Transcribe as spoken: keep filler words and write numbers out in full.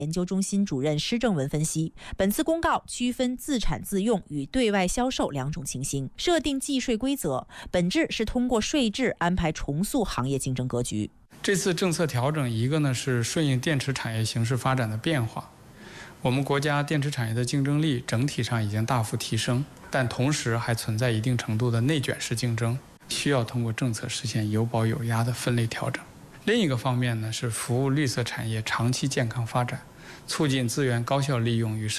研究中心主任施正文分析，本次公告区分自产自用与对外销售两种情形，设定计税规则，本质是通过税制安排重塑行业竞争格局。 这次政策调整，一个呢是顺应电池产业形势发展的变化，我们国家电池产业的竞争力整体上已经大幅提升，但同时还存在一定程度的内卷式竞争，需要通过政策实现有保有压的分类调整。另一个方面呢是服务绿色产业长期健康发展，促进资源高效利用与生